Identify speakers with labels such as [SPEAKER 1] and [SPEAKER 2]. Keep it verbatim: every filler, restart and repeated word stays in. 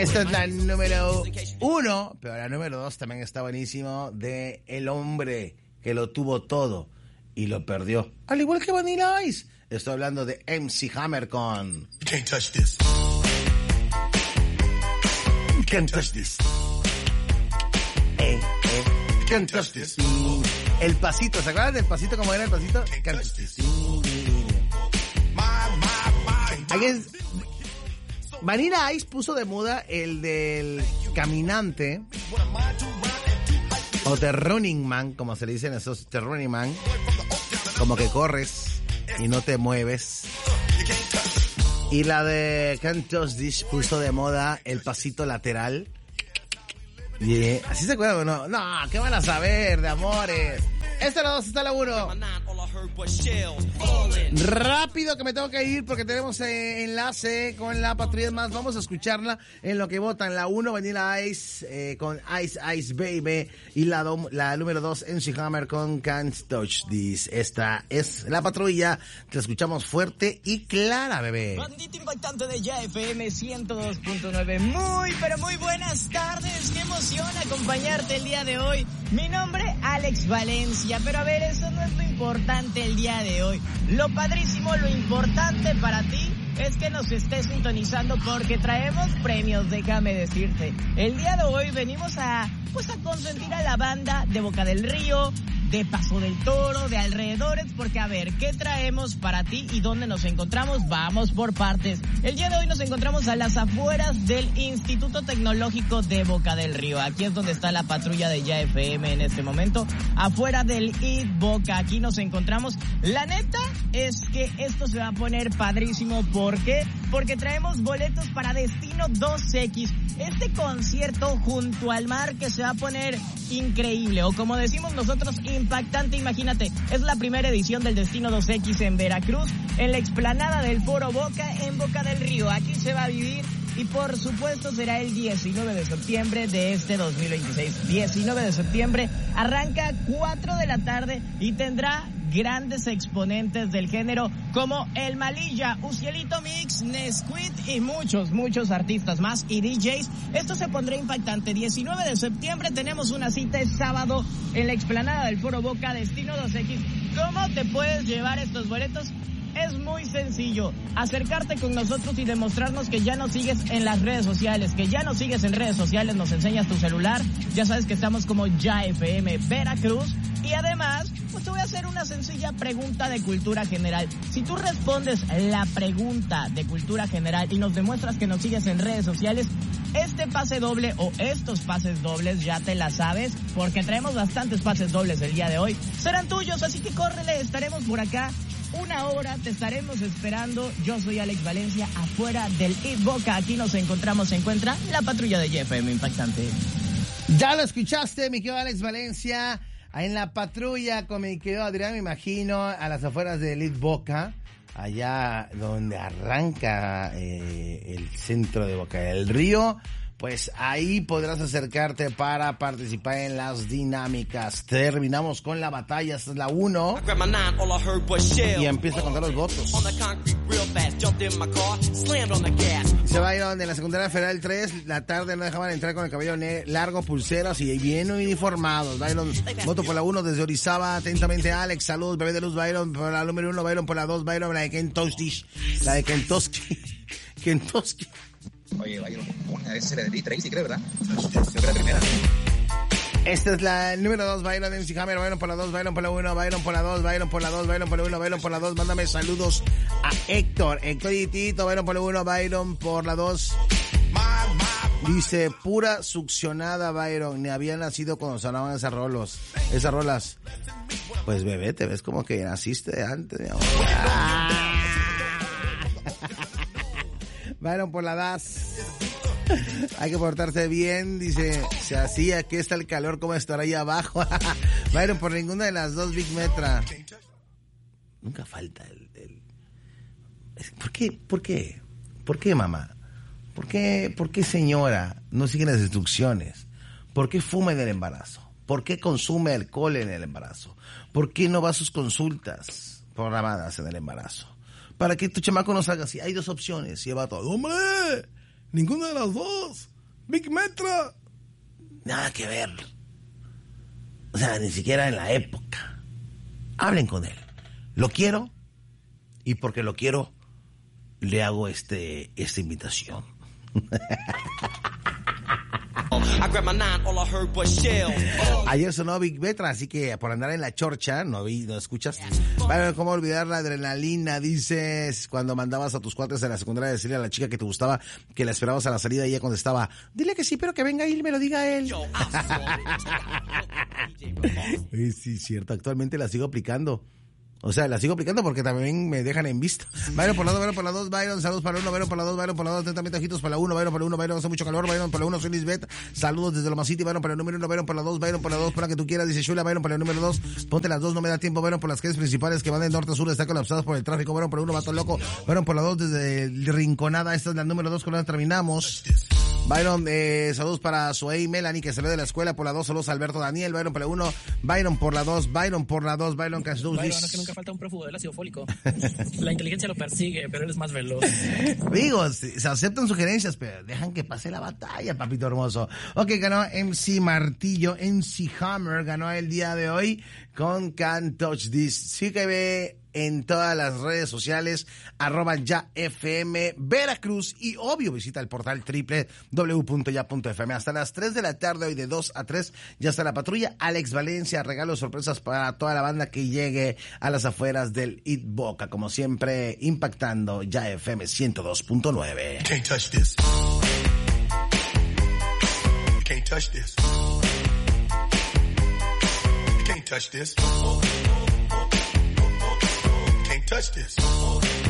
[SPEAKER 1] Esta es la número uno, pero la número dos también está buenísimo, de El hombre que lo tuvo todo y lo perdió, al igual que Vanilla Ice. Estoy hablando de M C Hammer con You Can't Touch This. You Can't Touch This. Eh, eh. You Can't Touch This. El pasito, ¿se acuerdan del pasito? ¿Cómo era el pasito? You Can't Touch This. Again, Vanilla Ice puso de moda el del caminante o The Running Man, como se le dicen esos, The Running Man, como que corres y no te mueves. Y la de Can't Touch This puso de moda el pasito lateral. Y yeah. ¿Así se acuerdan o no? No, ¿qué van a saber de amores? Esta es la dos, esta es la uno. Rápido que me tengo que ir porque tenemos eh, enlace con la Patrulla Más. Vamos a escucharla en lo que votan. La uno, Vanilla Ice eh, con Ice Ice Baby. Y la, do, la número dos, M C Hammer con Can't Touch This. Esta es la Patrulla. Te escuchamos fuerte y clara, bebé.
[SPEAKER 2] Bandito impactante de Ya F M ciento dos punto nueve. Muy, pero muy buenas tardes. Qué emoción acompañarte el día de hoy. Mi nombre, Alex Valencia. Pero a ver, eso no es lo importante el día de hoy. Lo padrísimo, lo importante para ti es que nos estés sintonizando porque traemos premios, déjame decirte. El día de hoy venimos a, pues a consentir a la banda de Boca del Río, de Paso del Toro, de alrededores, porque a ver, ¿qué traemos para ti y dónde nos encontramos? Vamos por partes. El día de hoy nos encontramos a las afueras del Instituto Tecnológico de Boca del Río. Aquí es donde está la patrulla de Ya F M en este momento, afuera del I T Boca. Aquí nos encontramos. La neta es que esto se va a poner padrísimo. ¿Por qué? Porque traemos boletos para Destino dos equis. Este concierto junto al mar que se va a poner increíble, o como decimos nosotros, impactante. Imagínate, es la primera edición del Destino dos equis en Veracruz, en la explanada del Foro Boca, en Boca del Río. Aquí se va a vivir y por supuesto será el diecinueve de septiembre de este dos mil veintiséis. diecinueve de septiembre, arranca cuatro de la tarde y tendrá grandes exponentes del género como El Malilla, Ucielito Mix, Nesquik y muchos, muchos artistas más y D Js. Esto se pondrá impactante. diecinueve de septiembre tenemos una cita, es sábado, en la explanada del Foro Boca, Destino dos equis. ¿Cómo te puedes llevar estos boletos? Es muy sencillo, acercarte con nosotros y demostrarnos que ya nos sigues en las redes sociales, que ya nos sigues en redes sociales, nos enseñas tu celular, ya sabes que estamos como Ya F M Veracruz, y además, pues te voy a hacer una sencilla pregunta de cultura general. Si tú respondes la pregunta de cultura general y nos demuestras que nos sigues en redes sociales, este pase doble o estos pases dobles, ya te la sabes, porque traemos bastantes pases dobles el día de hoy, serán tuyos, así que córrele, estaremos por acá. Una hora te estaremos esperando. Yo soy Alex Valencia, afuera del I T Boca. Aquí nos encontramos, se encuentra la patrulla de Ya F M impactante.
[SPEAKER 1] Ya lo escuchaste, mi querido Alex Valencia, en la patrulla con mi querido Adrián, me imagino, a las afueras del I T Boca, allá donde arranca eh, el centro de Boca del Río. Pues ahí podrás acercarte para participar en las dinámicas. Terminamos con la batalla, esta es la uno. Y empieza a contar los votos. Se va a ir donde en la secundaria federal tres, la tarde no dejaban entrar con el cabello largo, pulseras y bien uniformados. Byron, voto por la uno desde Orizaba, atentamente Alex, salud, bebé de luz, Byron, por la número uno, Byron por la dos, Byron, la de Kentucky, la de Kentucky, Kentucky.
[SPEAKER 3] Oye, vaya, una vez se le di Tracy, creo, ¿verdad? Creo que la primera.
[SPEAKER 1] Esta es la número dos, Byron, M C Hammer, Byron por la dos, Byron por la uno, Byron por la dos, Byron por la dos, Byron por la uno, Byron por la dos. Mándame saludos a Héctor, Héctor y Tito, Byron por la uno, Byron por la dos. Dice, pura succionada, Byron, ni había nacido cuando sonaban esas rolos, esas rolas. Pues bebé, te ves como que naciste antes, mi amor. Ah. Byron por la das. Hay que portarse bien, dice, se hacía, aquí está el calor, ¿cómo estará ahí abajo? Byron por ninguna de las dos, Big Metra. Nunca falta el... el... ¿Por qué? ¿Por qué? ¿Por qué, mamá? ¿Por qué, por qué, señora, no sigue las instrucciones? ¿Por qué fuma en el embarazo? ¿Por qué consume alcohol en el embarazo? ¿Por qué no va a sus consultas programadas en el embarazo? Para que tu chamaco no salga así. Hay dos opciones. Lleva todo. ¡Hombre! Ninguna de las dos. Big Metro. Nada que ver. O sea, ni siquiera en la época. Hablen con él. Lo quiero y porque lo quiero le hago este esta invitación. Ayer sonó Big Metra, así que por andar en la chorcha, no vi, no escuchas. Bueno, ¿cómo olvidar la adrenalina? Dices, cuando mandabas a tus cuates en la secundaria a decirle a la chica que te gustaba que la esperabas a la salida y ella contestaba, dile que sí, pero que venga y me lo diga él. Sí, cierto, actualmente la sigo aplicando. O sea, la sigo aplicando porque también me dejan en visto. Byron por la dos, Byron por la dos, Byron, saludos para la uno, Byron por la dos, Byron por la dos, atentamente ojitos para la uno, Byron por la uno, Byron, hace mucho calor, Byron por la uno, soy Lisbeth, saludos desde Loma City, Byron para el número uno, Byron por la dos, Byron por la dos, para que tú quieras, dice Shula, Byron para el número dos, ponte las dos, no me da tiempo, Byron por las calles principales que van de norte a sur, están colapsadas por el tráfico, Byron por la uno, vato loco, Byron por la dos, desde Rinconada, esta es la número dos, con la terminamos. Byron, eh, saludos para Zoe y Melanie que salió de la escuela por la dos, saludos a Alberto Daniel, Byron por la uno, Byron por la dos, Byron por la dos, Byron Casdus.
[SPEAKER 4] Byron, es que nunca falta un prófugo del ácido fólico. La inteligencia lo persigue, pero él es más veloz.
[SPEAKER 1] Digo, se, se aceptan sugerencias, pero dejan que pase la batalla, papito hermoso. Ok, ganó M C Martillo, M C Hammer, ganó el día de hoy con Can't Touch This. Sí que ve en todas las redes sociales, arroba ya F M Veracruz, y obvio visita el portal doble u doble u doble u punto ya punto f m. Hasta las tres de la tarde hoy de dos a tres ya está la patrulla. Alex Valencia, regalos, sorpresas para toda la banda que llegue a las afueras del It Boca, como siempre impactando ya F M ciento dos punto nueve.
[SPEAKER 5] You can't touch this. You can't touch this. You can't touch this. Can't touch this.